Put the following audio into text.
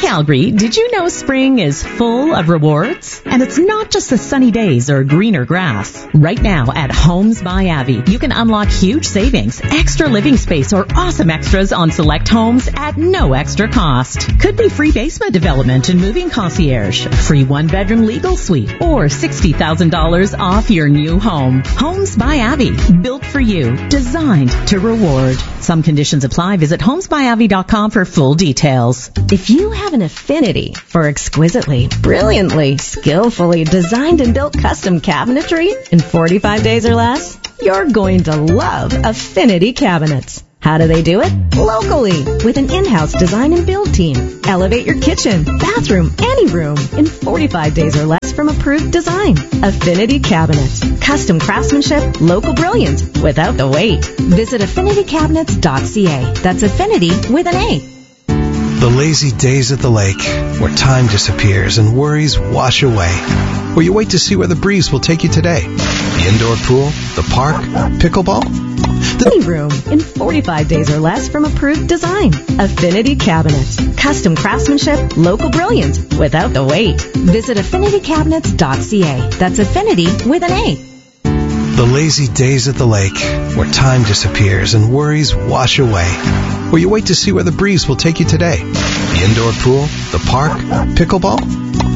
Calgary, did you know spring is full of rewards? And it's not just the sunny days or greener grass. Right now at Homes by Abbey, you can unlock huge savings, extra living space, or awesome extras on select homes at no extra cost. Could be free basement development and moving concierge, free one-bedroom legal suite, or $60,000 off your new home. Homes by Abbey, built for you, designed to reward. Some conditions apply. Visit homesbyabbey.com for full details. If you have an affinity for exquisitely, brilliantly, skillfully designed and built custom cabinetry in 45 days or less, you're going to love Affinity Cabinets. How do they do it? Locally, with an in-house design and build team. Elevate your kitchen, bathroom, any room in 45 days or less from approved design. Affinity Cabinets. Custom craftsmanship, local brilliance, without the wait. Visit AffinityCabinets.ca. That's Affinity with an A. The lazy days at the lake, where time disappears and worries wash away. Where you wait to see where the breeze will take you today. The indoor pool, the park, pickleball. Any room in 45 days or less from approved design. Affinity Cabinets. Custom craftsmanship, local brilliance, without the wait. Visit AffinityCabinets.ca. That's Affinity with an A. The lazy days at the lake, where time disappears and worries wash away. Where you wait to see where the breeze will take you today. The indoor pool, the park, pickleball.